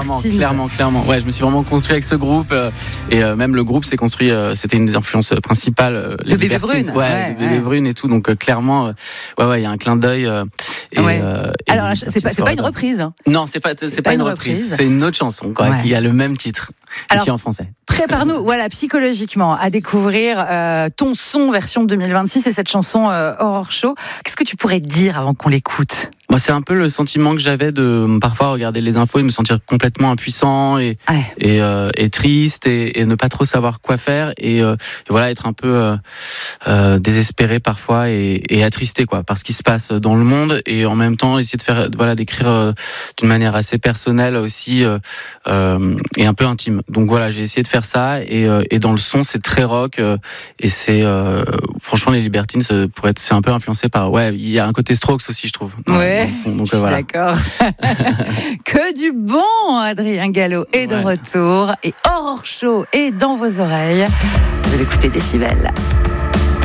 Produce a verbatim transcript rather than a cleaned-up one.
clairement, clairement, clairement. Ouais, je me suis vraiment construit avec ce groupe euh, et euh, même le groupe s'est construit. Euh, c'était une des influences principales. Euh, les de Bébé Brune. Ouais, ouais, de Bébé ouais. Brune et tout. Donc euh, clairement, euh, ouais, ouais, il y a un clin d'œil. Euh, et, ouais. euh, et Alors, c'est pas, c'est pas une reprise. Hein. Non, c'est pas, c'est, c'est pas, pas une reprise. reprise. C'est une autre chanson, quoi, ouais. qui a le même titre, alors, qui est en français. Prépare-nous, voilà, psychologiquement, à découvrir euh, ton son version deux mille vingt-six et cette chanson euh, Horror Show. Qu'est-ce que tu pourrais dire avant qu'on l'écoute ? Moi, c'est un peu le sentiment que j'avais de parfois regarder les infos et me sentir complètement impuissant et ouais. et, euh, et triste et, et ne pas trop savoir quoi faire et, euh, et voilà être un peu euh, euh, désespéré parfois et, et attristé quoi par ce qui se passe dans le monde et en même temps essayer de faire voilà d'écrire euh, d'une manière assez personnelle aussi euh, euh, et un peu intime. Donc voilà, j'ai essayé de faire ça et, euh, et dans le son c'est très rock euh, et c'est euh, franchement les Libertines c'est, pour être c'est un peu influencé par ouais il y a un côté Strokes aussi je trouve. Ouais. Son, donc, euh, voilà. D'accord. Que du bon, Adrien Gallo est de ouais. retour et Horror Show est dans vos oreilles. Vous écoutez Décibel.